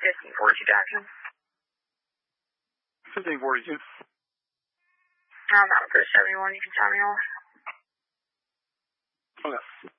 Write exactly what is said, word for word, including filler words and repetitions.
fifteen forty-two Jackson. fifteen forty-two. I'm not for seventy-one, you can tell me all. Okay.